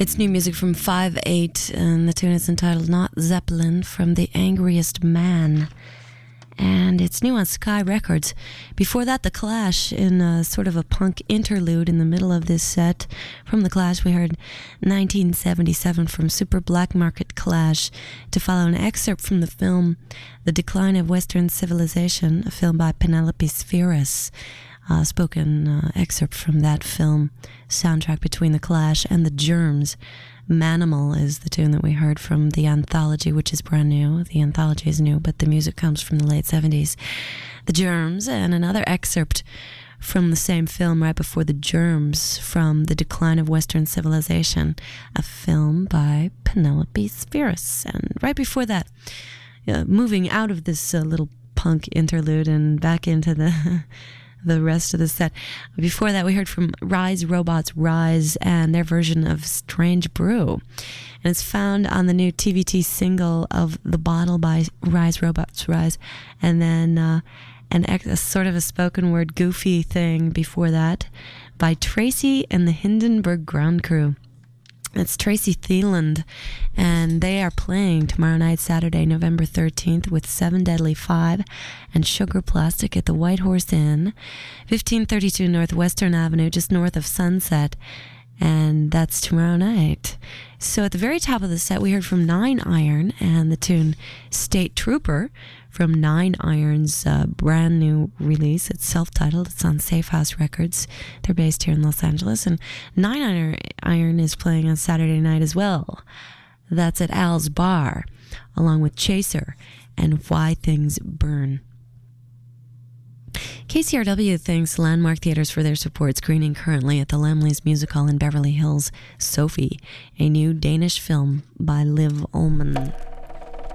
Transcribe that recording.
It's new music from 5/8, and the tune is entitled Not Zeppelin from The Angriest Man. And it's new on Sky Records. Before that, The Clash in a sort of a punk interlude in the middle of this set. From The Clash, we heard 1977 from Super Black Market Clash, to follow an excerpt from the film The Decline of Western Civilization, a film by Penelope Spheeris. Spoken excerpt from that film soundtrack between The Clash and The Germs. Manimal is the tune that we heard from the anthology, which is brand new. The anthology is new, but the music comes from the late 70s. The Germs, and another excerpt from the same film right before The Germs from The Decline of Western Civilization, a film by Penelope Spheeris. And right before that, moving out of this little punk interlude and back into the rest of the set. Before that, we heard from Rise Robots Rise and their version of Strange Brew. And it's found on the new TVT single of The Bottle by Rise Robots Rise. And then a sort of a spoken word goofy thing before that by Tracy and the Hindenburg Ground Crew. It's Tracy Thieland, and they are playing tomorrow night, Saturday, November 13th, with 7 Deadly 5 and Sugar Plastic at the White Horse Inn, 1532 Northwestern Avenue, just north of Sunset, and that's tomorrow night. So at the very top of the set, we heard from Nine Iron and the tune State Trooper from Nine Iron's brand new release. It's self-titled. It's on Safe House Records. They're based here in Los Angeles. And Nine Iron is playing on Saturday night as well. That's at Al's Bar, along with Chaser and Why Things Burn. KCRW thanks Landmark Theaters for their support, screening currently at the Laemmle's Music Hall in Beverly Hills, Sophie, a new Danish film by Liv Ullmann.